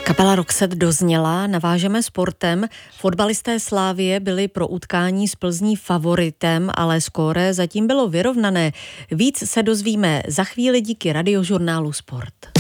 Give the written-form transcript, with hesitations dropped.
Kapela Roxette dozněla, navážeme sportem. Fotbalisté Slavie byli pro utkání s Plzní favoritem, ale skóre zatím bylo vyrovnané. Víc se dozvíme za chvíli díky Radiožurnálu Sport.